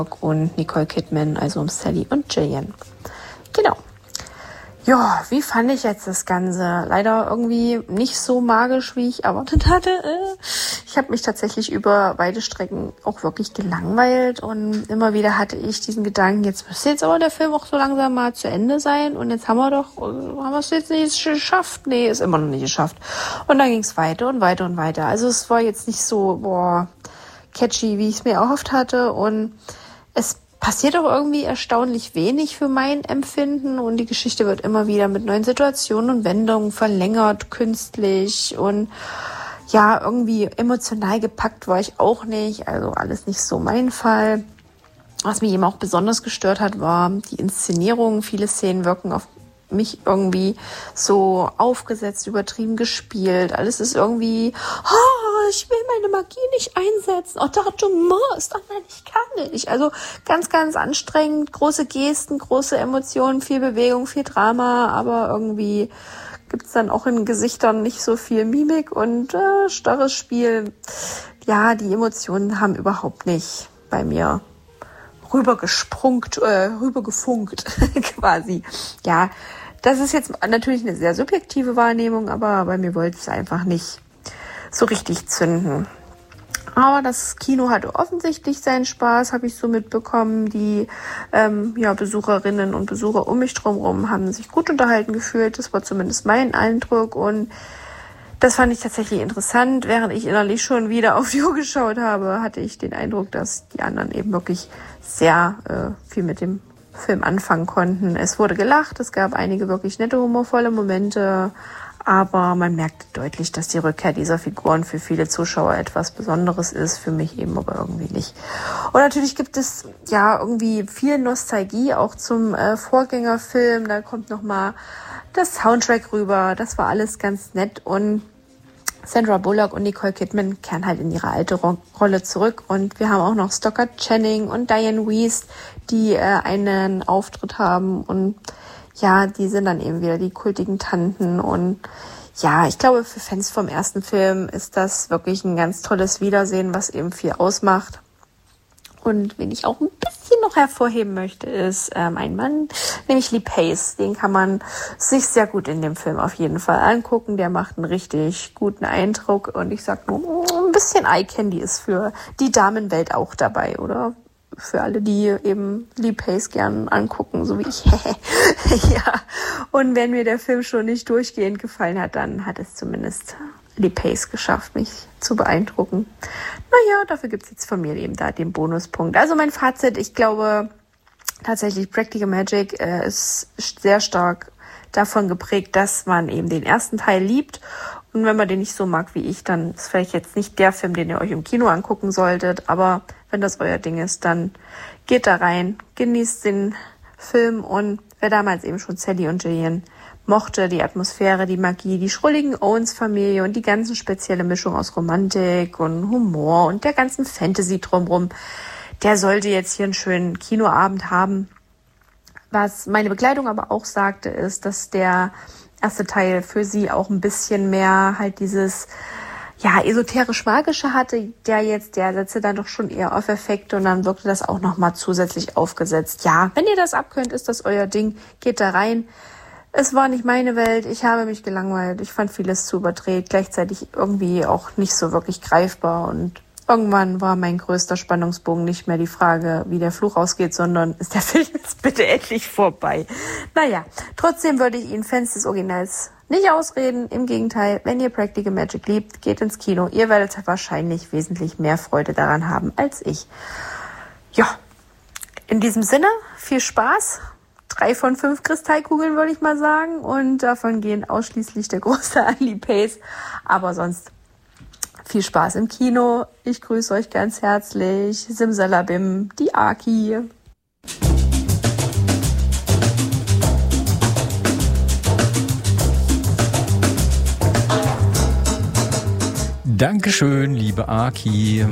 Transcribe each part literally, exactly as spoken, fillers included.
und Nicole Kidman, also um Sally und Jillian. Genau. Ja, wie fand ich jetzt das Ganze? Leider irgendwie nicht so magisch, wie ich erwartet hatte. Ich habe mich tatsächlich über weite Strecken auch wirklich gelangweilt und immer wieder hatte ich diesen Gedanken, jetzt müsste jetzt aber der Film auch so langsam mal zu Ende sein und jetzt haben wir doch, haben wir es jetzt nicht geschafft? Nee, ist immer noch nicht geschafft. Und dann ging es weiter und weiter und weiter. Also es war jetzt nicht so, boah, catchy, wie ich es mir erhofft hatte und es passiert auch irgendwie erstaunlich wenig für mein Empfinden und die Geschichte wird immer wieder mit neuen Situationen und Wendungen verlängert, künstlich und ja, irgendwie emotional gepackt war ich auch nicht, also alles nicht so mein Fall. Was mich eben auch besonders gestört hat, war die Inszenierung. Viele Szenen wirken auf mich irgendwie so aufgesetzt, übertrieben gespielt. Alles ist irgendwie, oh, ich will meine Magie nicht einsetzen. Oh, doch, du musst. Oh nein, ich kann nicht. Also ganz, ganz anstrengend. Große Gesten, große Emotionen, viel Bewegung, viel Drama. Aber irgendwie gibt's dann auch in Gesichtern nicht so viel Mimik und äh, starres Spiel. Ja, die Emotionen haben überhaupt nicht bei mir rübergesprungt, äh, rübergefunkt quasi. Ja, das ist jetzt natürlich eine sehr subjektive Wahrnehmung, aber bei mir wollte es einfach nicht so richtig zünden. Aber das Kino hatte offensichtlich seinen Spaß, habe ich so mitbekommen. Die ähm, ja, Besucherinnen und Besucher um mich drumherum haben sich gut unterhalten gefühlt. Das war zumindest mein Eindruck und das fand ich tatsächlich interessant. Während ich innerlich schon wieder auf die Uhr geschaut habe, hatte ich den Eindruck, dass die anderen eben wirklich sehr äh, viel mit dem Film anfangen konnten. Es wurde gelacht, es gab einige wirklich nette, humorvolle Momente, aber man merkte deutlich, dass die Rückkehr dieser Figuren für viele Zuschauer etwas Besonderes ist, für mich eben aber irgendwie nicht. Und natürlich gibt es ja irgendwie viel Nostalgie auch zum äh, Vorgängerfilm. Da kommt nochmal das Soundtrack rüber, das war alles ganz nett und Sandra Bullock und Nicole Kidman kehren halt in ihre alte Ro- Rolle zurück und wir haben auch noch Stockard Channing und Diane Wiest, die äh, einen Auftritt haben und ja, die sind dann eben wieder die kultigen Tanten und ja, ich glaube, für Fans vom ersten Film ist das wirklich ein ganz tolles Wiedersehen, was eben viel ausmacht. Und wen ich auch ein bisschen noch hervorheben möchte, ist ähm, ein Mann, nämlich Lee Pace. Den kann man sich sehr gut in dem Film auf jeden Fall angucken. Der macht einen richtig guten Eindruck. Und ich sag nur, ein bisschen Eye Candy ist für die Damenwelt auch dabei, oder? Für alle, die eben Lee Pace gern angucken, so wie ich. Ja. Und wenn mir der Film schon nicht durchgehend gefallen hat, dann hat es zumindest Lee Pace geschafft, mich zu beeindrucken. Naja, dafür gibt's jetzt von mir eben da den Bonuspunkt. Also mein Fazit, ich glaube tatsächlich Practical Magic äh, ist sehr stark davon geprägt, dass man eben den ersten Teil liebt. Und wenn man den nicht so mag wie ich, dann ist vielleicht jetzt nicht der Film, den ihr euch im Kino angucken solltet. Aber wenn das euer Ding ist, dann geht da rein, genießt den Film. Und wer damals eben schon Sally und Jillian mochte, die Atmosphäre, die Magie, die schrulligen Owens-Familie und die ganze spezielle Mischung aus Romantik und Humor und der ganzen Fantasy drumherum, der sollte jetzt hier einen schönen Kinoabend haben. Was meine Begleitung aber auch sagte, ist, dass der erste Teil für sie auch ein bisschen mehr halt dieses ja esoterisch-magische hatte, der jetzt, der setzte dann doch schon eher auf Effekte und dann wirkte das auch nochmal zusätzlich aufgesetzt. Ja, wenn ihr das abkönnt, ist das euer Ding, geht da rein. Es war nicht meine Welt, ich habe mich gelangweilt, ich fand vieles zu überdreht, gleichzeitig irgendwie auch nicht so wirklich greifbar und irgendwann war mein größter Spannungsbogen nicht mehr die Frage, wie der Fluch ausgeht, sondern ist der Film jetzt bitte endlich vorbei? Naja, trotzdem würde ich Ihnen Fans des Originals nicht ausreden, im Gegenteil, wenn ihr Practical Magic liebt, geht ins Kino, ihr werdet wahrscheinlich wesentlich mehr Freude daran haben als ich. Ja, in diesem Sinne, viel Spaß. Drei von fünf Kristallkugeln, würde ich mal sagen. Und davon gehen ausschließlich der Großteil an Lee Pace. Aber sonst viel Spaß im Kino. Ich grüße euch ganz herzlich. Simsalabim, die Aki. Dankeschön, liebe Aki.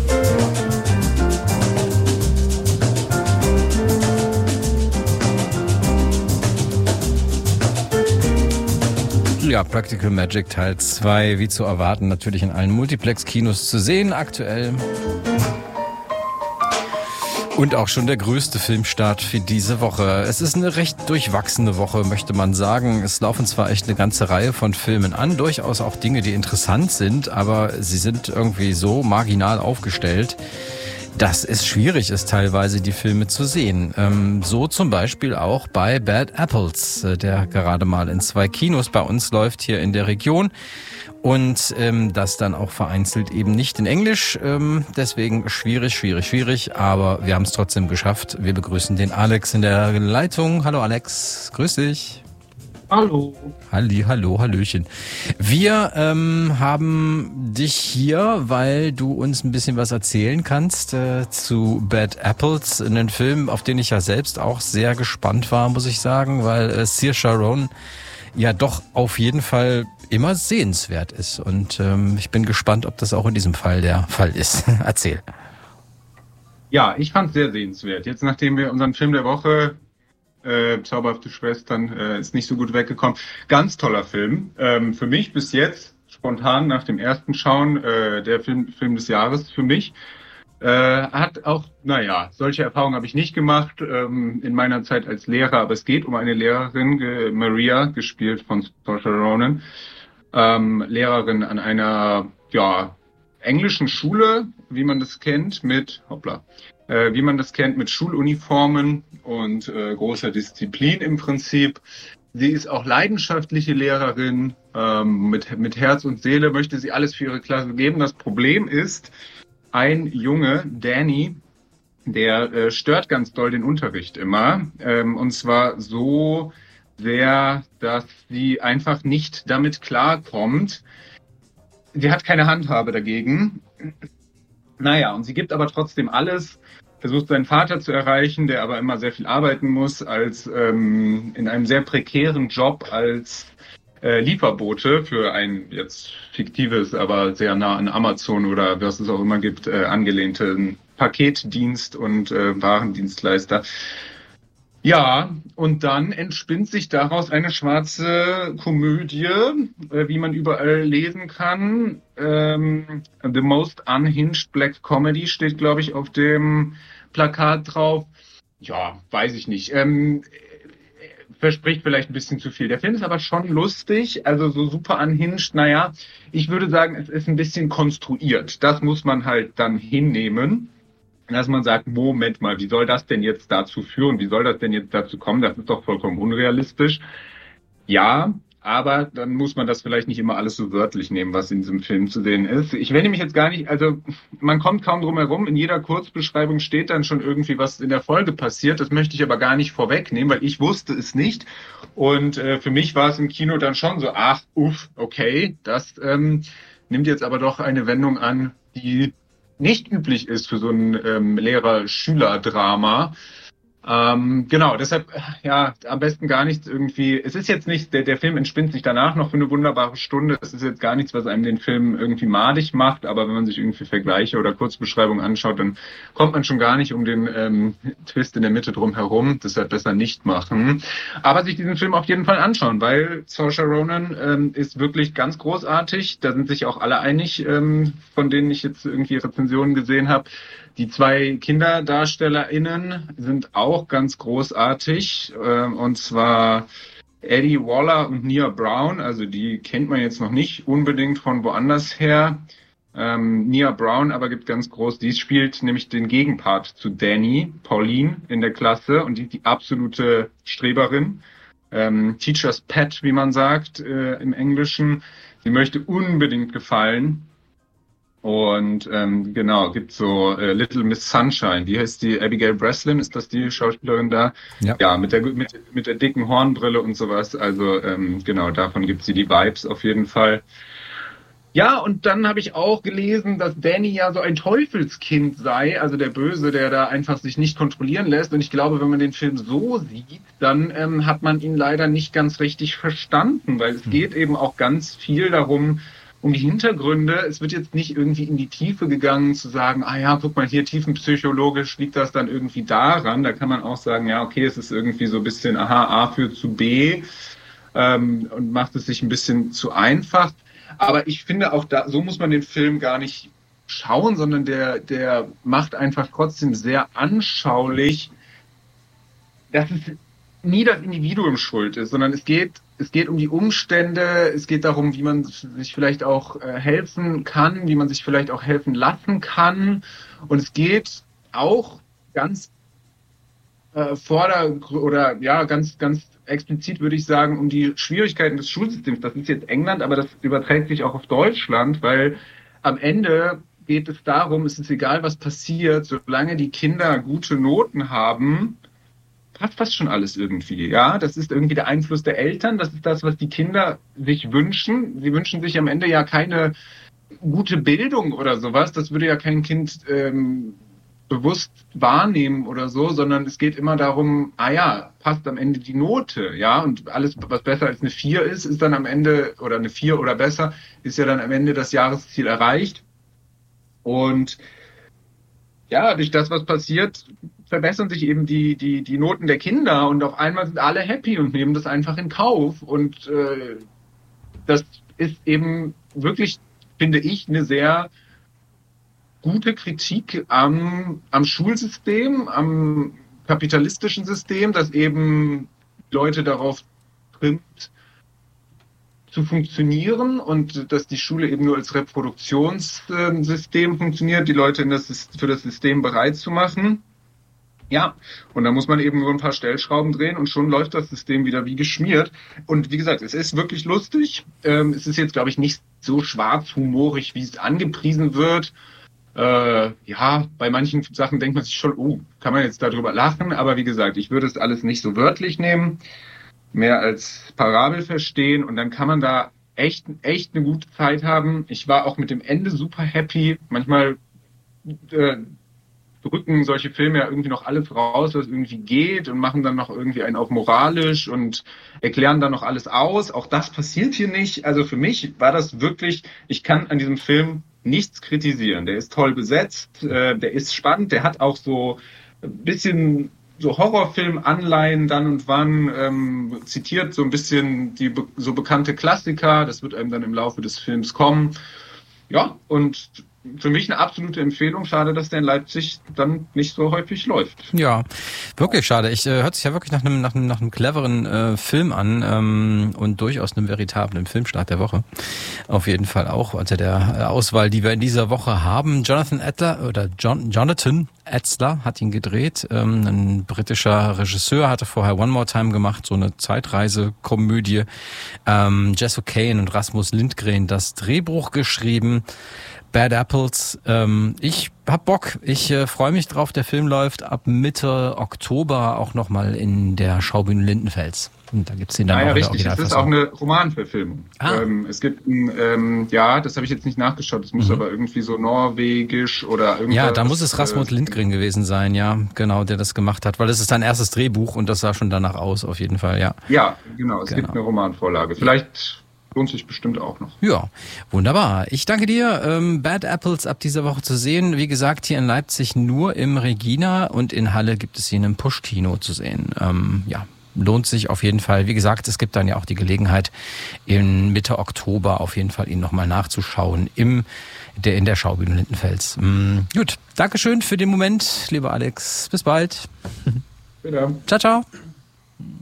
Ja, Practical Magic Teil zwei, wie zu erwarten, natürlich in allen Multiplex-Kinos zu sehen aktuell. Und auch schon der größte Filmstart für diese Woche. Es ist eine recht durchwachsene Woche, möchte man sagen. Es laufen zwar echt eine ganze Reihe von Filmen an, durchaus auch Dinge, die interessant sind, aber sie sind irgendwie so marginal aufgestellt, dass es schwierig ist, teilweise die Filme zu sehen. Ähm, so zum Beispiel auch bei Bad Apples, der gerade mal in zwei Kinos bei uns läuft hier in der Region. Und ähm, das dann auch vereinzelt eben nicht in Englisch. Ähm, deswegen schwierig, schwierig, schwierig. Aber wir haben es trotzdem geschafft. Wir begrüßen den Alex in der Leitung. Hallo Alex, grüß dich. Hallo. Halli, hallo, hallöchen. Wir ähm, haben dich hier, weil du uns ein bisschen was erzählen kannst äh, zu Bad Apples, einen Film, auf den ich ja selbst auch sehr gespannt war, muss ich sagen, weil äh, Saoirse Ronan ja doch auf jeden Fall immer sehenswert ist. Und ähm, ich bin gespannt, ob das auch in diesem Fall der Fall ist. Erzähl. Ja, ich fand es sehr sehenswert. Jetzt, nachdem wir unseren Film der Woche, äh, Zauberhafte Schwestern, äh, ist nicht so gut weggekommen. Ganz toller Film. Ähm, für mich bis jetzt, spontan nach dem ersten Schauen, äh, der Film, Film des Jahres für mich. Äh, hat auch, naja, solche Erfahrungen habe ich nicht gemacht ähm, in meiner Zeit als Lehrer, aber es geht um eine Lehrerin, äh, Maria, gespielt von Saoirse Ronan, ähm, Lehrerin an einer, ja, englischen Schule, wie man das kennt, mit, hoppla, äh, wie man das kennt, mit Schuluniformen und äh, großer Disziplin im Prinzip. Sie ist auch leidenschaftliche Lehrerin, ähm, mit, mit Herz und Seele möchte sie alles für ihre Klasse geben. Das Problem ist, ein Junge, Danny, der äh, stört ganz doll den Unterricht immer. Ähm, und zwar so sehr, dass sie einfach nicht damit klarkommt. Sie hat keine Handhabe dagegen. Naja, und sie gibt aber trotzdem alles, versucht seinen Vater zu erreichen, der aber immer sehr viel arbeiten muss, als ähm, in einem sehr prekären Job als äh, Lieferbote für ein jetzt fiktives, aber sehr nah an Amazon oder was es auch immer gibt, äh, angelehnten Paketdienst und äh, Warendienstleister. Ja, und dann entspinnt sich daraus eine schwarze Komödie, äh, wie man überall lesen kann. Ähm, The Most Unhinged Black Comedy steht, glaube ich, auf dem Plakat drauf. Ja, weiß ich nicht. Ähm, verspricht vielleicht ein bisschen zu viel. Der Film ist aber schon lustig, also so super unhinged. Naja, ich würde sagen, es ist ein bisschen konstruiert. Das muss man halt dann hinnehmen. Dass man sagt, Moment mal, wie soll das denn jetzt dazu führen? Wie soll das denn jetzt dazu kommen? Das ist doch vollkommen unrealistisch. Ja, aber dann muss man das vielleicht nicht immer alles so wörtlich nehmen, was in diesem Film zu sehen ist. Ich werde mich jetzt gar nicht, also man kommt kaum drum herum. In jeder Kurzbeschreibung steht dann schon irgendwie, was in der Folge passiert. Das möchte ich aber gar nicht vorwegnehmen, weil ich wusste es nicht. Und äh, für mich war es im Kino dann schon so, ach, uff, okay, das ähm, nimmt jetzt aber doch eine Wendung an, die nicht üblich ist für so ein ähm, Lehrer-Schüler-Drama. Ähm, genau, deshalb, ja, am besten gar nichts irgendwie, es ist jetzt nicht, der, der Film entspinnt sich danach noch für eine wunderbare Stunde, es ist jetzt gar nichts, was einem den Film irgendwie madig macht, aber wenn man sich irgendwie Vergleiche oder Kurzbeschreibungen anschaut, dann kommt man schon gar nicht um den ähm, Twist in der Mitte drum herum, deshalb besser nicht machen. Aber sich diesen Film auf jeden Fall anschauen, weil Saoirse Ronan ähm, ist wirklich ganz großartig, da sind sich auch alle einig, ähm, von denen ich jetzt irgendwie Rezensionen gesehen habe. Die zwei KinderdarstellerInnen sind auch ganz großartig, äh, und zwar Eddie Waller und Nia Brown, also die kennt man jetzt noch nicht unbedingt von woanders her. Ähm, Nia Brown aber gibt ganz groß, die spielt nämlich den Gegenpart zu Danny, Pauline in der Klasse und die die absolute Streberin. Ähm, Teacher's Pet, wie man sagt äh, im Englischen. Sie möchte unbedingt gefallen. Und ähm, genau, gibt so äh, Little Miss Sunshine. Wie heißt die? Abigail Breslin, ist das die Schauspielerin da? Ja, ja mit der mit, mit der dicken Hornbrille und sowas. Also ähm, genau, davon gibt sie die Vibes auf jeden Fall. Ja, und dann habe ich auch gelesen, dass Danny ja so ein Teufelskind sei, also der Böse, der da einfach sich nicht kontrollieren lässt. Und ich glaube, wenn man den Film so sieht, dann ähm, hat man ihn leider nicht ganz richtig verstanden, weil es geht eben auch ganz viel darum, um die Hintergründe. Es wird jetzt nicht irgendwie in die Tiefe gegangen, zu sagen, ah ja, guck mal hier, tiefenpsychologisch liegt das dann irgendwie daran. Da kann man auch sagen, ja, okay, es ist irgendwie so ein bisschen, aha, A führt zu B, ähm, und macht es sich ein bisschen zu einfach. Aber ich finde auch da, so muss man den Film gar nicht schauen, sondern der, der macht einfach trotzdem sehr anschaulich, dass es nie das Individuum schuld ist, sondern es geht, es geht um die Umstände, es geht darum, wie man sich vielleicht auch äh, helfen kann, wie man sich vielleicht auch helfen lassen kann. Und es geht auch ganz äh, vorder- oder ja, ganz, ganz explizit würde ich sagen, um die Schwierigkeiten des Schulsystems. Das ist jetzt England, aber das überträgt sich auch auf Deutschland, weil am Ende geht es darum, es ist egal, was passiert, solange die Kinder gute Noten haben, passt fast schon alles irgendwie. Ja, das ist irgendwie der Einfluss der Eltern, das ist das, was die Kinder sich wünschen. Sie wünschen sich am Ende ja keine gute Bildung oder sowas. Das würde ja kein Kind ähm, bewusst wahrnehmen oder so, sondern es geht immer darum, ah ja, passt am Ende die Note, ja, und alles, was besser als eine vier ist, ist dann am Ende, oder eine vier oder besser, ist ja dann am Ende das Jahresziel erreicht. Und ja, durch das, was passiert, verbessern sich eben die, die, die Noten der Kinder und auf einmal sind alle happy und nehmen das einfach in Kauf. Und äh, das ist eben wirklich, finde ich, eine sehr gute Kritik am, am Schulsystem, am kapitalistischen System, das eben Leute darauf trimmt, zu funktionieren und dass die Schule eben nur als Reproduktionssystem funktioniert, die Leute in das, für das System bereit zu machen. Ja, und da muss man eben nur ein paar Stellschrauben drehen und schon läuft das System wieder wie geschmiert. Und wie gesagt, es ist wirklich lustig. Ähm, es ist jetzt, glaube ich, nicht so schwarzhumorig, wie es angepriesen wird. Äh, ja, bei manchen Sachen denkt man sich schon, oh, kann man jetzt darüber lachen? Aber wie gesagt, ich würde es alles nicht so wörtlich nehmen, mehr als Parabel verstehen und dann kann man da echt, echt eine gute Zeit haben. Ich war auch mit dem Ende super happy. Manchmal äh, drücken solche Filme ja irgendwie noch alles raus, was irgendwie geht und machen dann noch irgendwie einen auf moralisch und erklären dann noch alles aus. Auch das passiert hier nicht. Also für mich war das wirklich, ich kann an diesem Film nichts kritisieren. Der ist toll besetzt, äh, der ist spannend, der hat auch so ein bisschen so Horrorfilm-Anleihen dann und wann, ähm, zitiert so ein bisschen die be- so bekannte Klassiker, das wird einem dann im Laufe des Films kommen. Ja, und für mich eine absolute Empfehlung. Schade, dass der in Leipzig dann nicht so häufig läuft. Ja, wirklich schade. Ich äh, hört sich ja wirklich nach einem nach einem nach einem cleveren äh, Film an ähm, und durchaus einem veritablen Filmstart der Woche. Auf jeden Fall auch unter der äh, Auswahl, die wir in dieser Woche haben. Jonathan Adler oder John, Jonathan Etzler hat ihn gedreht. Ähm, ein britischer Regisseur, hatte vorher One More Time gemacht, so eine Zeitreise-Komödie. Ähm, Jess O'Kane und Rasmus Lindgren das Drehbuch geschrieben. Bad Apples. Ähm, ich hab Bock. Ich äh, freue mich drauf. Der Film läuft ab Mitte Oktober auch nochmal in der Schaubühne Lindenfels. Und da gibt's den dann ah, auch ja, in der richtig. Es ist auch eine Romanverfilmung. Ah. Ähm, es gibt ein, ähm, ja, das habe ich jetzt nicht nachgeschaut. Es muss mhm. aber irgendwie so norwegisch oder irgendwas. Ja, da muss es Rasmus äh, Lindgren gewesen sein, ja, genau, der das gemacht hat, weil es ist sein erstes Drehbuch und das sah schon danach aus, auf jeden Fall, ja. Ja, genau. Es genau. gibt eine Romanvorlage. Vielleicht lohnt sich bestimmt auch noch. Ja, wunderbar. Ich danke dir. Ähm, Bad Apples ab dieser Woche zu sehen. Wie gesagt, hier in Leipzig nur im Regina und in Halle gibt es ihn im Push-Kino zu sehen. Ähm, ja, lohnt sich auf jeden Fall. Wie gesagt, es gibt dann ja auch die Gelegenheit, in Mitte Oktober auf jeden Fall ihn nochmal nachzuschauen im der in der Schaubühne Lindenfels. Ähm, gut, Dankeschön für den Moment, lieber Alex. Bis bald. Bitte. Ciao, ciao.